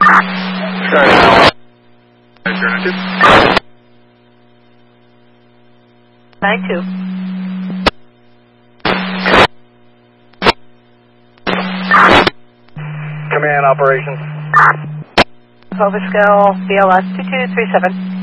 Sky alternative. 92. Command operations. Overscale BLS 2237.